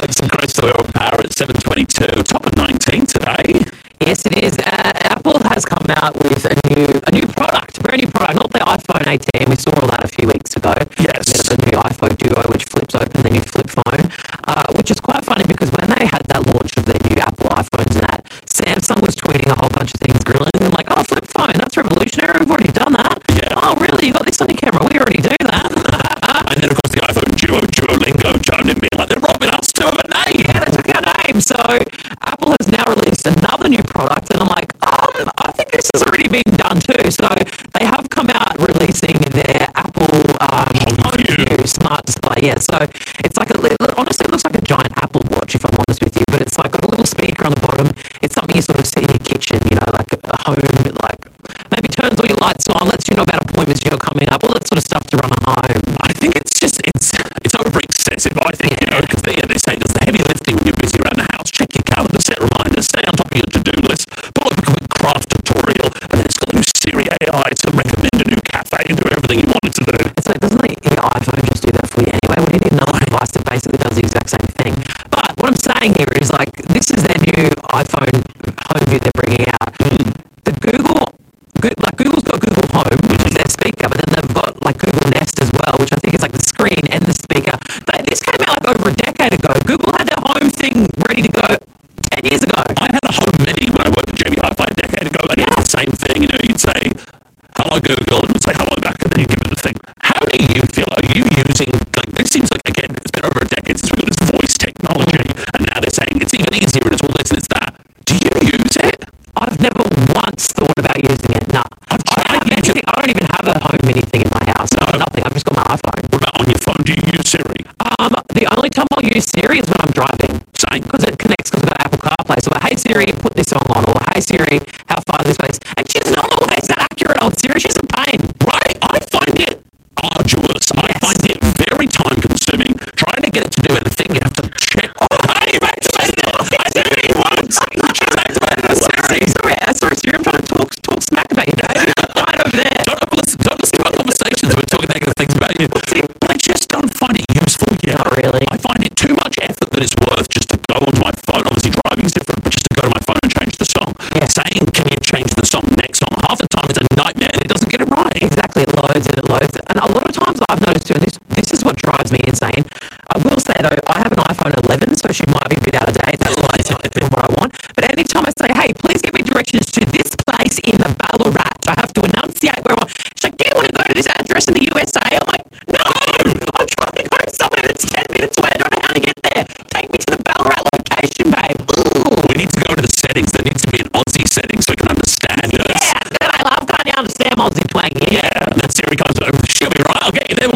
Alex and Chris, we're on Power at 7:22. Top of 19 today. Yes, it is. Apple has come out with a new product, brand new product, not the iPhone 18. We saw all that a few weeks ago. Yes. The new iPhone Duo, which flips open, the new flip phone, which is quite funny because when they had that launch of their new Apple iPhones and that, Samsung was tweeting a whole bunch of things, grilling them like, oh, flip phone, that's revolutionary. We've already done that. Yeah. Oh, really? You got this on your camera? We already do that. And then, of course, the iPhone Duolingo chimed in being like, they're robbing us to have a name. Yeah, they took our name. So Apple has now released another new product, and I'm like, I think this has already been done too. So they have come out releasing their Apple HomeView smart display. Yeah, so it's like honestly, it looks like a giant Apple Watch, if I'm honest with you. But it's like got a little speaker on the bottom. It's something you sort of see in your kitchen, like a home, like maybe turns all your lights on, lets you know about appointments you're coming up, all that sort of stuff to run a home. I think it's over excessive. I think because they're saying it's the heavy lifting when you're busy around the house. Check your calendar, set reminders, stay on top of your to-do list, pull up a quick craft tutorial, and then it's got a new Siri AI to recommend a new cafe and do everything you want it to do. It's like, doesn't the iPhone just do that for you anyway? We need another device that basically does the exact same thing. But what I'm saying here is like, this is their new iPhone HomeView they're bringing out. Google's got Google Home, which is their speaker, but then they've got like Google Nest as well, which I think is like the screen and the speaker. This came out like over a decade ago. Google had their home thing ready to go 10 years ago. I had a Home Mini when I worked at JB Hi-Fi a decade ago, and it's the same thing. You'd say, hello Google, and it would say hello back, and then you give it the thing. How do you feel? Are you using, it seems like, again, it's been over a decade since we got this voice technology, and now they're saying it's even easier, and it's all this and it's that. Do you use it? I've never once thought about using it. No. I don't even have a Home Mini thing in my house. No. Nothing. I've just got my iPhone. What about on your phone? Do you use Siri? The only time I'll use Siri is when I'm driving. Same. Because it connects because we've got Apple CarPlay. So, hey Siri, put this song on. Or hey Siri, how far is this place? And she's not always that accurate, old Siri. She's a pain. Right? I find it arduous. Yes. I find it very time consuming. Trying to get it to do anything, you have to check. Oh, hey, you've activated it. I did it once. She's activated it. Sorry, Siri. I'm trying to talk smack about you, Dave. Right over there. Don't listen to our conversations. We're talking negative things about you. But I just don't find it useful yet. Not really. I find it too much effort that it's worth just to go onto my phone. Obviously, driving is different, but just to go to my phone and change the song. Yeah. Saying, can you change the song next song? Half the time it's a nightmare and it doesn't get it right. Exactly. It loads. And a lot of times I've noticed too, and this is what drives me insane. I will say though, I have an iPhone 11, so she might be a bit out of date. That's why it's not doing what I want. But anytime I say, hey, please give me directions to this place in the Ballarat, I have to enunciate where I'm. She's like, do you want to go to this address in the USA? I'm like, no, I'm trying to go somewhere that's 10 minutes away. I don't know how to get there. Take me to the Ballarat location, babe. Ooh. We need to go to the settings. There needs to be an Aussie setting so we can understand. Yeah, I love. Can't you understand Aussie twang? Yeah. And then Siri goes over. She'll be right. I'll get you there